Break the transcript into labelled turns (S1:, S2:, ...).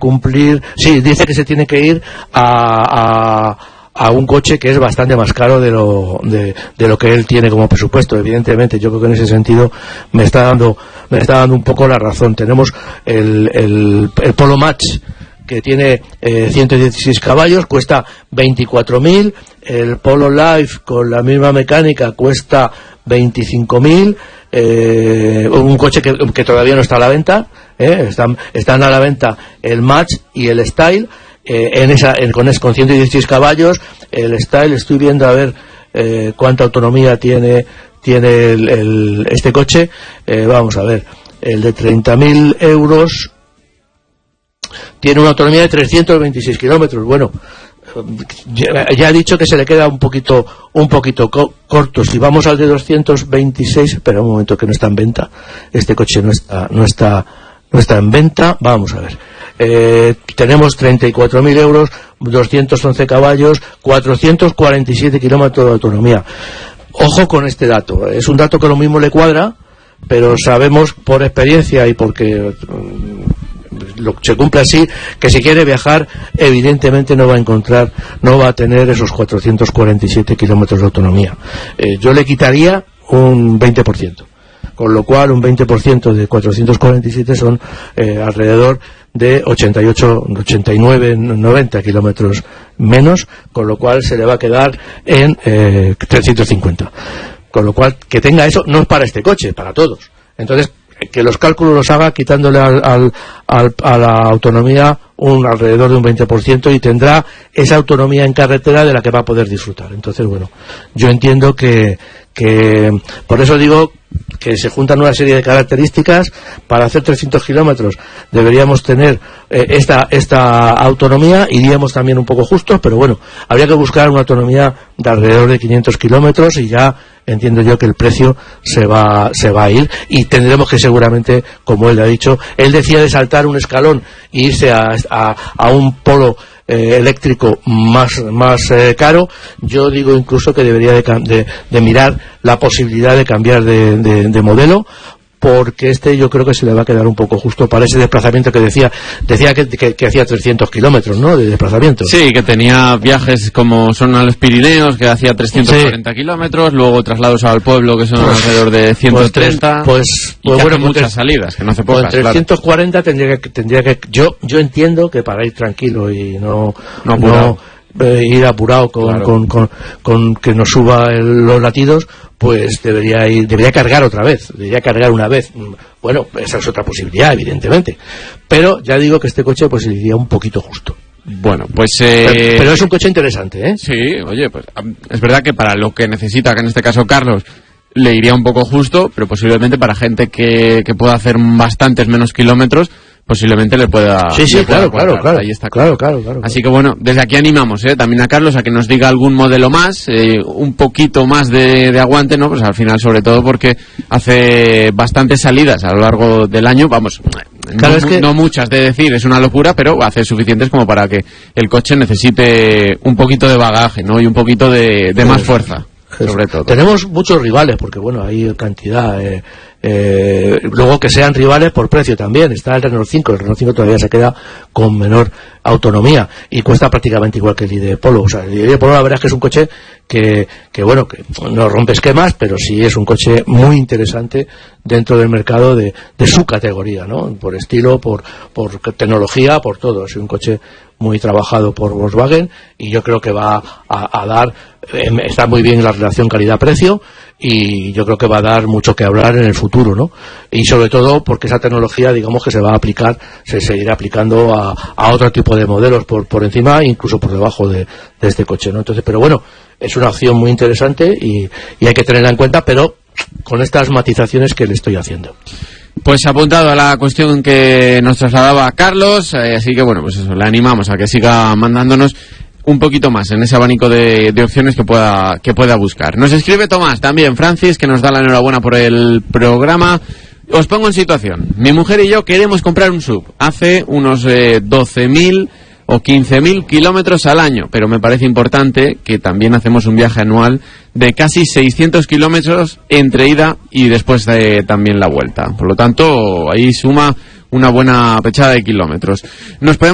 S1: cumplir, sí, dice que se tiene que ir a un coche que es bastante más caro de lo que él tiene como presupuesto. Evidentemente, yo creo que en ese sentido me está dando un poco la razón. Tenemos el Polo Match, que tiene 116 caballos, cuesta 24.000. El Polo Life con la misma mecánica cuesta 25.000. Un coche que todavía no está a la venta, están a la venta el Match y el Style, con 116 caballos. El Style, estoy viendo a ver cuánta autonomía tiene este coche. Vamos a ver, el de 30.000 euros tiene una autonomía de 326 kilómetros. Bueno, ya he dicho que se le queda un poquito corto. Si vamos al de 226, espera un momento, que no está en venta. Este coche no está en venta. Vamos a ver. Tenemos 34.000 euros, 211 caballos, 447 kilómetros de autonomía. Ojo con este dato. Es un dato que lo mismo le cuadra, pero sabemos por experiencia y porque se cumple así, que si quiere viajar, evidentemente no va a tener esos 447 kilómetros de autonomía. Yo le quitaría un 20%, con lo cual un 20% de 447 son alrededor de 88, 89, 90 kilómetros menos, con lo cual se le va a quedar en 350. Con lo cual, que tenga eso, no es para este coche, para todos. Entonces, que los cálculos los haga quitándole a la autonomía alrededor de un 20%, y tendrá esa autonomía en carretera de la que va a poder disfrutar. Entonces, bueno, yo entiendo que por eso digo que se juntan una serie de características. Para hacer 300 kilómetros deberíamos tener esta autonomía. Iríamos también un poco justos, pero bueno, habría que buscar una autonomía de alrededor de 500 kilómetros, y ya entiendo yo que el precio se va a ir, y tendremos que, seguramente, como él ha dicho, él decía de saltar un escalón e irse a un Polo eléctrico más caro. Yo digo incluso que debería de mirar la posibilidad de cambiar de modelo, porque yo creo que se le va a quedar un poco justo para ese desplazamiento que decía que hacía 300 kilómetros, ¿no?, de desplazamiento.
S2: Sí, que tenía viajes como son a los Pirineos, que hacía 340 kilómetros, luego traslados al pueblo, que son alrededor de 130,
S1: pues
S2: bueno, muchas salidas, que no hace pocas.
S1: 340 claro. tendría que yo entiendo que para ir tranquilo y no ir apurado con que nos suba los latidos, pues debería cargar otra vez, debería cargar una vez. Bueno, esa es otra posibilidad, evidentemente, pero ya digo que este coche pues iría un poquito justo.
S2: Bueno, pues
S1: pero es un coche interesante, ¿eh?
S2: Sí, oye, pues es verdad que para lo que necesita, que en este caso Carlos, le iría un poco justo, pero posiblemente para gente que pueda hacer bastantes menos kilómetros, posiblemente le pueda...
S1: Sí, claro.
S2: Ahí está
S1: claro.
S2: Así que bueno, desde aquí animamos también a Carlos a que nos diga algún modelo más, un poquito más de aguante, ¿no? Pues al final, sobre todo porque hace bastantes salidas a lo largo del año, vamos, claro, no muchas de decir, es una locura, pero hace suficientes como para que el coche necesite un poquito de bagaje, ¿no? Y un poquito de más fuerza. Sobre todo.
S1: Tenemos muchos rivales, porque bueno, hay cantidad. Luego que sean rivales por precio también. Está el Renault 5. El Renault 5 todavía se queda con menor autonomía y cuesta prácticamente igual que el ID Polo. O sea, el ID Polo, la verdad es que es un coche que bueno, que no rompe esquemas, pero sí es un coche muy interesante dentro del mercado de su categoría, ¿no? Por estilo, por tecnología, por todo. Es un coche muy trabajado por Volkswagen, y yo creo que va a dar, está muy bien la relación calidad-precio, y yo creo que va a dar mucho que hablar en el futuro, ¿no? Y sobre todo porque esa tecnología, digamos, que se va a aplicar, se seguirá aplicando a otro tipo de modelos por encima, incluso por debajo de este coche, ¿no? Entonces, pero bueno, es una opción muy interesante y hay que tenerla en cuenta, pero con estas matizaciones que le estoy haciendo.
S2: Pues apuntado a la cuestión que nos trasladaba Carlos, así que bueno, pues eso, le animamos a que siga mandándonos un poquito más en ese abanico de opciones que pueda buscar. Nos escribe Tomás también, Francis, que nos da la enhorabuena por el programa. Os pongo en situación. Mi mujer y yo queremos comprar un SUV. Hace unos 12.000 o 15.000 kilómetros al año, pero me parece importante que también hacemos un viaje anual de casi 600 kilómetros entre ida y después de también la vuelta. Por lo tanto, ahí suma una buena pechada de kilómetros. Nos podemos